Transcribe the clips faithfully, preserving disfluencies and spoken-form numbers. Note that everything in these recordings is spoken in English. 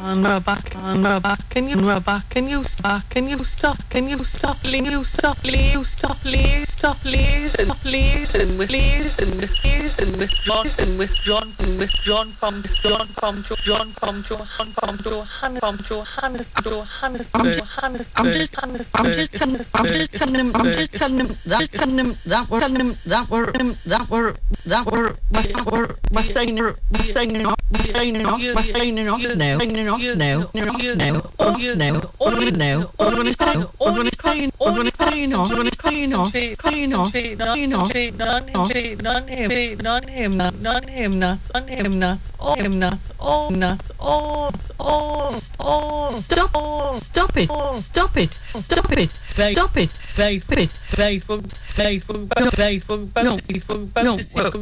on the back, on the back, can you rub back, can you stop, can you stop, can you stop, can you stop, leave, stop, leave, stop, leave, and please, and with please, and with please, and with John, and with John, and with John from John from John from John from Johannes from Johannes Johannes Johannes. I'm just, I'm just, I'm just telling him, I'm just telling him, I'm just telling him, that telling him that we're telling him that we're that we're that we're we're we're saying we're saying enough, we're saying enough, we're saying enough now, saying enough now, enough now, off now, over now, over now, over saying, over saying off, over saying off, saying off, saying off, none him, none him, none him, none him, not, none him, not, oh him, not, oh not, oh, oh, oh, stop, stop it, stop it, stop it, stop it, right, it, right, right, right, right, no, no,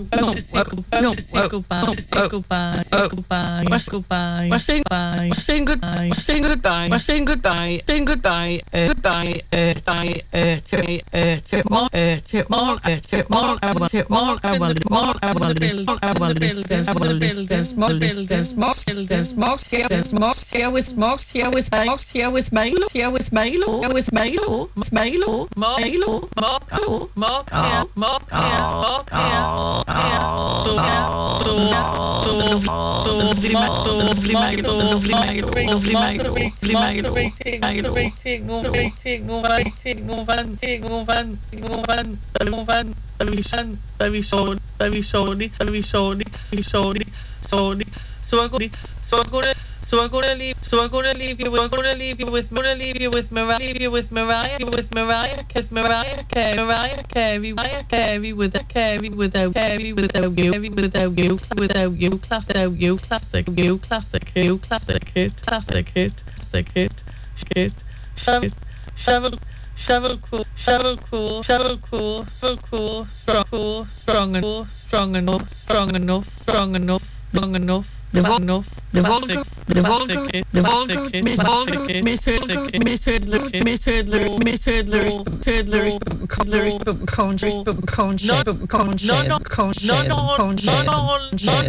no, goodbye, we're saying goodbye, we're saying goodbye, we're saying goodbye, we're saying goodbye, saying goodbye, goodbye, uh, die, uh, to, uh, to more, uh, to more, uh, to more, uh, to more, uh, well, more, uh, well, this, uh, well, this, uh, well, this, uh, smoke, this, uh, smoke, uh, smoke, here, uh, smoke, here with smokes, here with smokes, here with Milo, here with Milo, here with Milo, Milo, Milo, Milo, Mark, here, Mark, here, Mark, here, so, so, so, so, lovely, so, lovely, Milo, lovely, Milo, lovely, Milo, lovely, Milo, Milo, waiting, no, waiting, no, waiting, no, waiting, no, waiting, no, waiting, no, waiting, very short, very short, very shortly, very shortly, very shortly, shortly. So I'm going, so I'm going to, so I'm going to leave, so I'm going to leave you, I'm going to leave you with, I'm going to leave you with Mariah, leave you with Mariah, with Mariah, cause Mariah Carey, Mariah Carey, Mariah Carey, without Carey, without Carey, without you, without you, without you, classic, you, classic, you, classic, you, classic hit, classic hit, classic hit, hit, shovel, shovel. Shovel cool, shovel cool, shovel cool, shovel cool, strong cool, strong enough, strong enough, strong enough, strong enough, strong enough, the vol- enough, the Volga, the Volga, the Volga, Miss Volga, Miss Hurdler, Miss Hurdler, Miss Hurdler, Miss Hurdler, Hurdler, Codlers, cone shape, cone shape, cone shape, cone shape, cone shape, cone shape,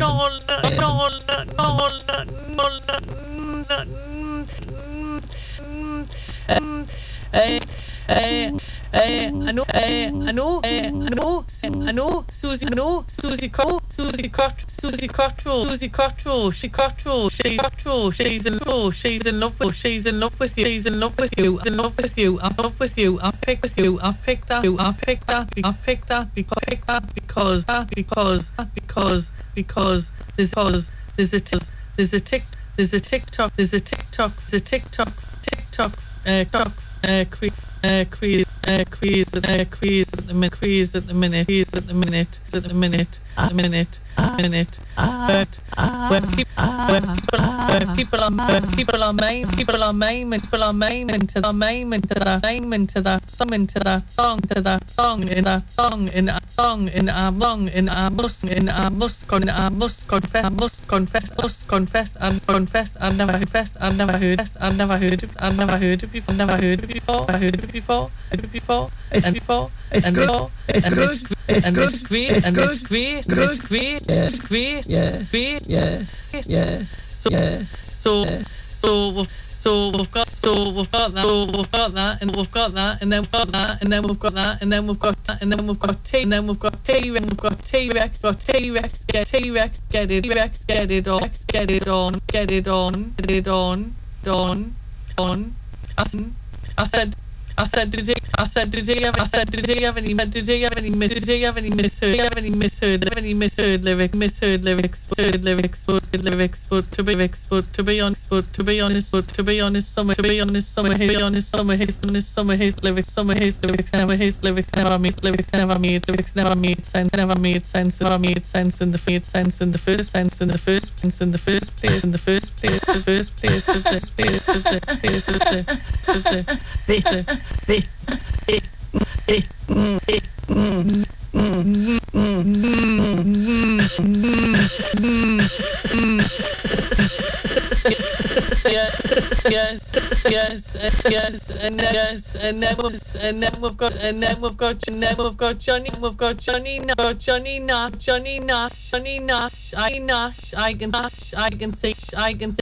no, no, Eh, eh, I know, eh, I know, eh, I know, I know, Susie, I know, Susie Cot, Susie Cot, Susie Cottrell, Susie Cottrell, she Cottrell, she Cottrell, she's in love, she's in love with, she's in love with you, she's in love with you, in love with you, I'm in love with you, I've picked with you, I've picked that, I've picked that, I've picked that, because, picked that, because, that, because, that, because, because, there's, because, there's a, there's a tick, there's a TikTok, there's a TikTok, there's a TikTok, TikTok, uh, TikTok, uh, cre- uh, crease, uh, crease, uh, crease at the minute, crease at the minute, crease at the minute, at the minute, at the minute, minute. But where people, where people, where people are, where people are main, people are main, people are main into the main into that, main into that song, into that song, to that song, in that song, in that song, in our song, in our must, in our must, in our must confess, must confess, must confess, and confess, and never confess, and never heard this, and never heard it, and never heard it before, never heard it before, I heard it before, before, and before, and before, it's and good, it's it's and good, it's great, it's and good, it's great, good, it's great, yeah, it's great, yeah, great, yeah, yeah, so, yeah, so, so we've, so we've got, so we've got that, so we've got that, and we've got that, and then we've got that, and then we've got that, and then we've got that, and then we've got T, and then we've got T, and we've got T-Rex, got T-Rex, get T-Rex, get it, T-Rex, get it on, get it on, get it on, get it on, on, on, I said, I said, I said, did he, I said, did he have, I said, did he have any, did he have any, did he have any misheard, have any misheard, any misheard lyrics, misheard lyrics, misheard lyrics, misheard lyrics, but to be lyrics, but to be honest, but to be honest, but to be honest, some, to be honest, some of his, honest, some of his, honest, some of his lyrics, some of his lyrics, never his lyrics, never made, lyrics never made, lyrics never made sense, never made sense, never made sense in the first sense, in the first sense, in the first place, in the first place, in the first place, the first place, the first place, the place, the place, the bit, it, it, it, mm, mm, yes, yes, yes, yes, and then yes, and then we've, and then we've got, and then we've got, and then we've got Johnny, we've got Johnny, got Johnny Nash, Johnny Nash, Johnny Nash, I Nash, I can Nash, I can say, I can say.